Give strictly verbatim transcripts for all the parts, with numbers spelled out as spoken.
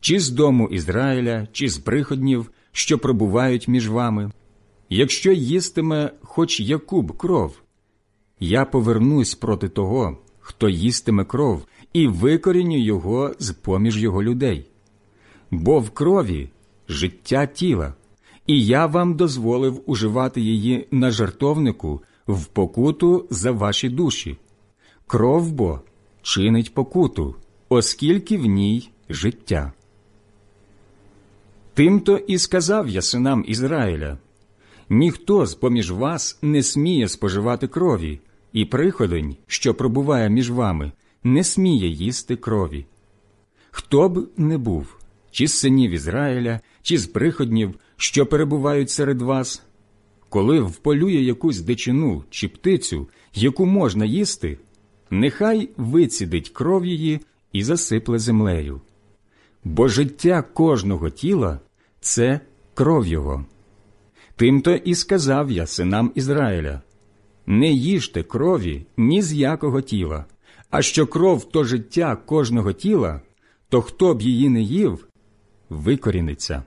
чи з дому Ізраїля, чи з приходнів, що пробувають між вами, якщо їстиме хоч Якуб кров, я повернусь проти того, хто їстиме кров, і викоріню його з-поміж його людей. Бо в крові життя тіла, і я вам дозволив уживати її на жертовнику в покуту за ваші душі. Кров бо чинить покуту, оскільки в ній життя. Тимто і сказав я синам Ізраїля: ніхто з-поміж вас не сміє споживати крові, і приходень, що пробуває між вами, не сміє їсти крові. Хто б не був, чи з синів Ізраїля, чи з приходнів, що перебувають серед вас, коли вполює якусь дичину чи птицю, яку можна їсти, нехай вицідить кров її і засипле землею. Бо життя кожного тіла – це кров його. Тимто і сказав я синам Ізраїля: не їжте крові ні з якого тіла, а що кров – то життя кожного тіла, то хто б її не їв, викоріниться.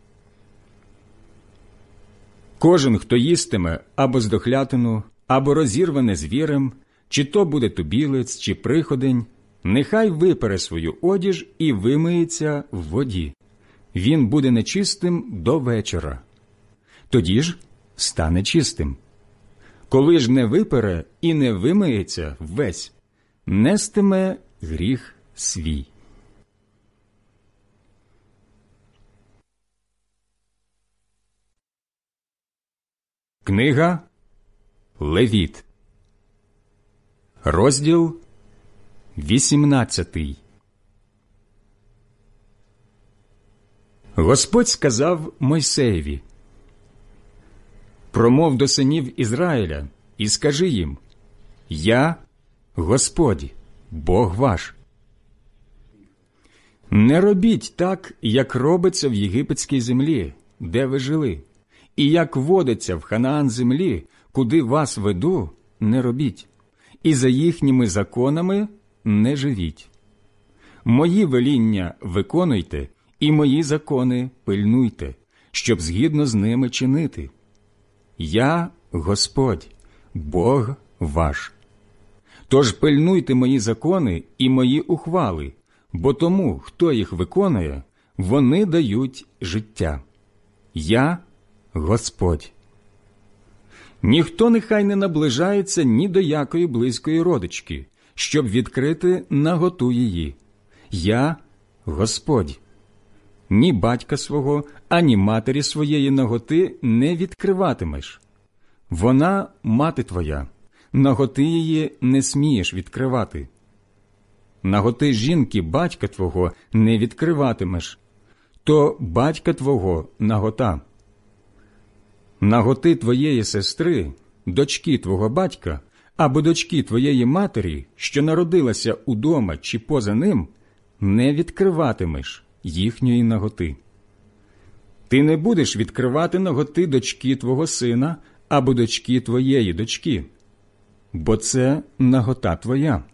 Кожен, хто їстиме або здохлятину, або розірване звірем, чи то буде тубілець, чи приходень, нехай випере свою одіж і вимиється в воді. Він буде нечистим до вечора. Тоді ж стане чистим. Коли ж не випере і не вимиється ввесь, нестиме гріх свій. Книга Левіт, розділ вісімнадцятий. Господь сказав Мойсеєві: промов до синів Ізраїля і скажи їм: я Господь, Бог ваш. Не робіть так, як робиться в єгипетській землі, де ви жили, і як водиться в Ханаан землі, куди вас веду, не робіть, і за їхніми законами не живіть. Мої веління виконуйте, і мої закони пильнуйте, щоб згідно з ними чинити. Я Господь, Бог ваш. Тож пильнуйте мої закони і мої ухвали, бо тому, хто їх виконує, вони дають життя. Я Господь. Ніхто нехай не наближається ні до якої близької родички, щоб відкрити наготу її. Я Господь. Ні батька свого, ані матері своєї наготи не відкриватимеш. Вона мати твоя, наготи її не смієш відкривати. Наготи жінки батька твого не відкриватимеш, то батька твого нагота. Наготи твоєї сестри, дочки твого батька, або дочки твоєї матері, що народилася удома чи поза ним, не відкриватимеш їхньої наготи. Ти не будеш відкривати наготи дочки твого сина або дочки твоєї дочки, бо це нагота твоя.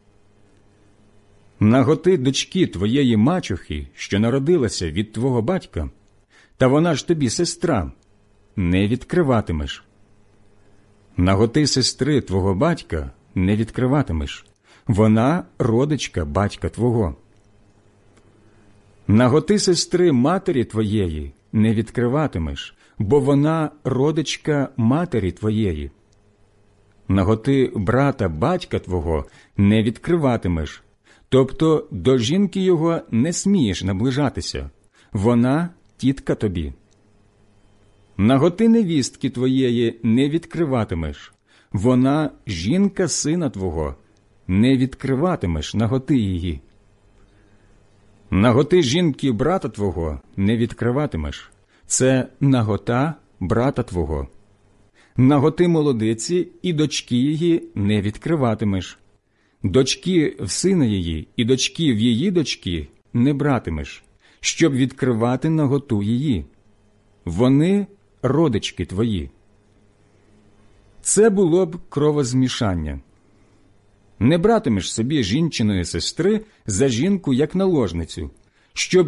Наготи дочки твоєї мачухи, що народилася від твого батька, та вона ж тобі сестра, не відкриватимеш. Наготи сестри твого батька не відкриватимеш, вона родичка батька твого. Наготи сестри матері твоєї не відкриватимеш, бо вона родичка матері твоєї. Наготи брата батька твого не відкриватимеш, тобто до жінки його не смієш наближатися, вона тітка тобі. Наготи невістки твоєї не відкриватимеш, вона жінка сина твого, не відкриватимеш наготи її. Наготи жінки брата твого не відкриватимеш, це нагота брата твого. Наготи молодиці і дочки її не відкриватимеш. Дочки в сина її і дочки в її дочки не братимеш, щоб відкривати наготу її. Вони родички твої. Це було б кровозмішання. Не братимеш собі жінчиної сестри за жінку як наложницю, щоб